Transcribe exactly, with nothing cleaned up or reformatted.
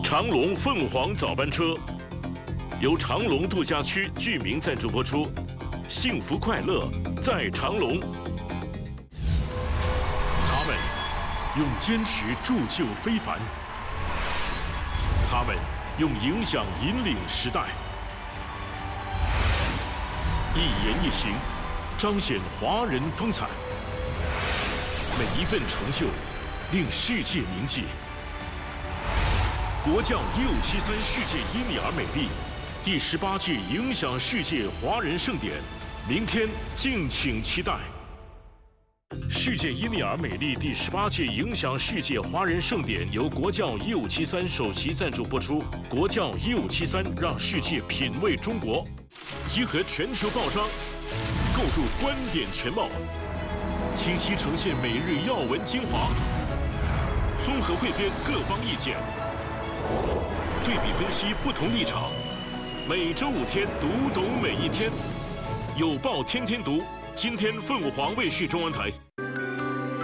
长隆凤凰早班车由长隆度假区居民赞助播出，幸福快乐在长隆。他们用坚持铸就非凡，他们用影响引领时代，一言一行彰显华人风采，每一份成就令世界铭记。国将一五七三世界伊米尔美丽第十八届影响世界华人盛典，明天敬请期待。世界伊米尔美丽第十八届影响世界华人盛典由国教一五七三首席赞助播出。国教一五七三让世界品味中国，集合全球报章，构筑观点全貌，清晰呈现每日要闻精华，综合汇编各方意见，对比分析不同立场。每周五天，读懂每一天。有报天天读。今天凤凰卫视中文台。